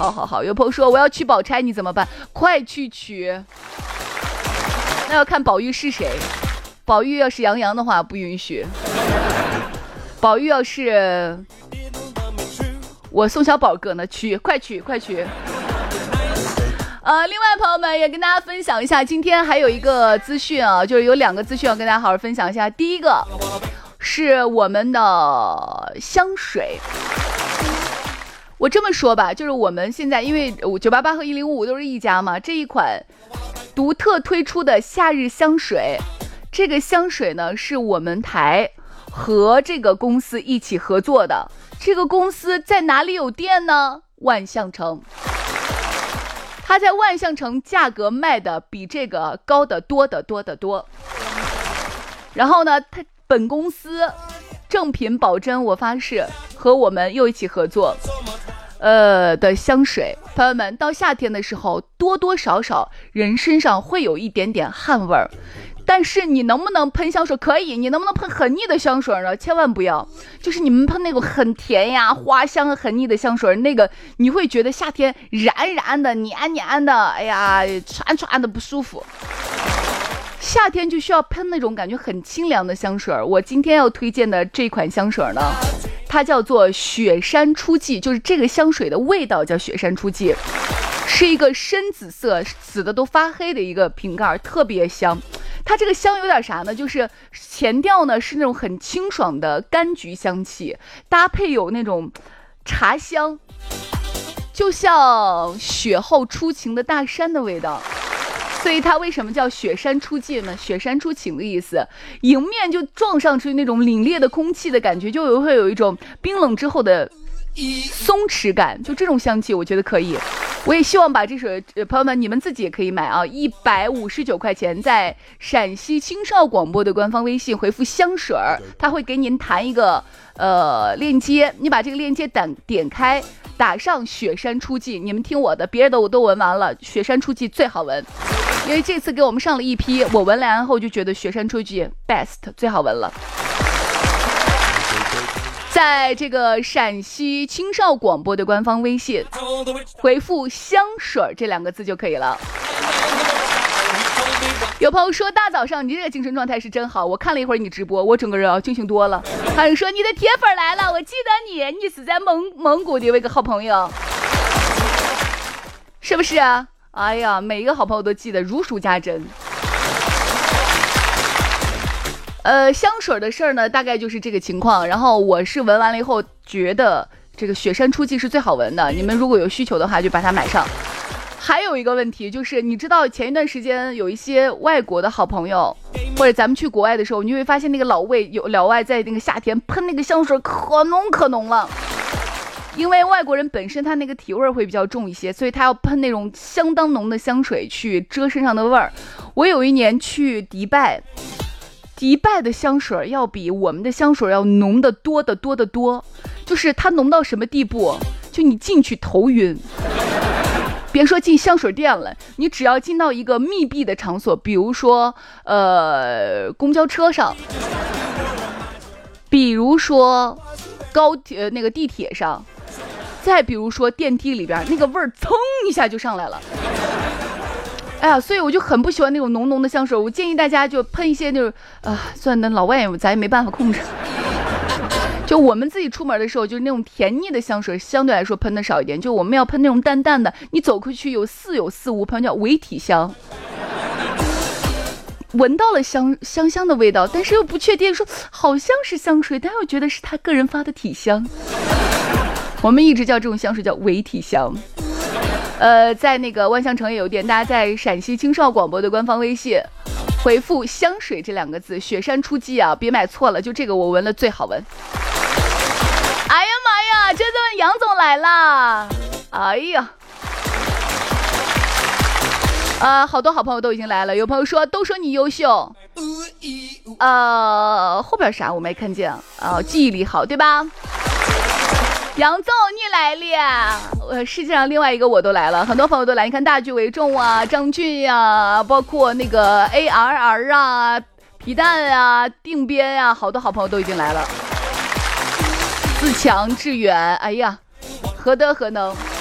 好。有朋友说我要娶宝钗，你怎么办？快去娶。那要看宝玉是谁。宝玉要是杨洋的话不允许。宝玉要是我宋小宝哥呢，快娶。另外朋友们也跟大家分享一下，今天还有一个资讯啊，就是有2个资讯要跟大家好好分享一下。第一个是我们的香水。我这么说吧，就是我们现在因为988和1055都是一家嘛，这一款独特推出的夏日香水，这个香水呢是我们台和这个公司一起合作的。这个公司在哪里有店呢？万象城。它在万象城价格卖的比这个高得多。然后呢，它本公司正品保真，我发誓和我们又一起合作的香水。朋友们，到夏天的时候多多少少人身上会有一点点汗味儿，但是你能不能喷香水？可以。你能不能喷很腻的香水呢？千万不要。就是你们喷那种很甜呀花香很腻的香水，那个你会觉得夏天燃燃的黏黏的，哎呀串的不舒服。夏天就需要喷那种感觉很清凉的香水。我今天要推荐的这款香水呢，它叫做雪山初霁，就是这个香水的味道叫雪山初霁，是一个深紫色，紫的都发黑的一个瓶盖，特别香。它这个香有点啥呢？就是前调呢是那种很清爽的柑橘香气，搭配有那种茶香，就像雪后初晴的大山的味道。所以它为什么叫雪山初霁呢？雪山初晴的意思，迎面就撞上去那种凛冽的空气的感觉，就会有一种冰冷之后的松弛感，就这种香气我觉得可以。我也希望把这水朋友们你们自己也可以买啊，159块钱，在陕西青少广播的官方微信回复香水，它会给您弹一个链接，你把这个链接点开，打上雪山初霁，你们听我的，别的我都闻完了，雪山初霁最好闻。因为这次给我们上了一批，我闻完后就觉得雪山初霁 best 最好闻了。在这个陕西青少广播的官方微信回复香水这2个字就可以了。有朋友说大早上你这个精神状态是真好，我看了一会儿你直播，我整个人清醒多了。还有说你的铁粉来了，我记得你是在蒙古的一个好朋友，是不是啊？哎呀，每一个好朋友都记得如数家珍。香水的事儿呢，大概就是这个情况。然后我是闻完了以后觉得这个雪山初霁是最好闻的，你们如果有需求的话就把它买上。还有一个问题就是，你知道前一段时间有一些外国的好朋友，或者咱们去国外的时候，你会发现那个老外在那个夏天喷那个香水可浓了。因为外国人本身他那个体味会比较重一些，所以他要喷那种相当浓的香水去遮身上的味儿。我有一年去迪拜的香水要比我们的香水要浓得多，就是它浓到什么地步，就你进去头晕。别说进香水店了，你只要进到一个密闭的场所，比如说公交车上，比如说那个地铁上，再比如说电梯里边，那个味儿噌一下就上来了。哎呀，所以我就很不喜欢那种浓的香水。我建议大家就喷一些那种算的老外咱也没办法控制。就我们自己出门的时候，就是那种甜腻的香水相对来说喷的少一点，就我们要喷那种淡淡的，你走过去有四无，朋友叫伪体香，闻到了香的味道，但是又不确定，说好像是香水，但又觉得是他个人发的体香。我们一直叫这种香水叫伪体香。在那个万象城也有店，大家在陕西青少广播的官方微信回复香水这2个字，雪山初霁啊，别买错了，就这个我闻了最好闻。哎呀妈呀，这顿杨总来啦！哎呀，好多好朋友都已经来了，有朋友说都说你优秀，后边啥我没看见记忆力好对吧？杨总你来了，世界上另外一个我都来了，很多朋友都来，你看大局为重啊，张俊呀，包括那个 ARR 啊，皮蛋啊，定边啊，好多好朋友都已经来了。自强致远，哎呀，何德何能。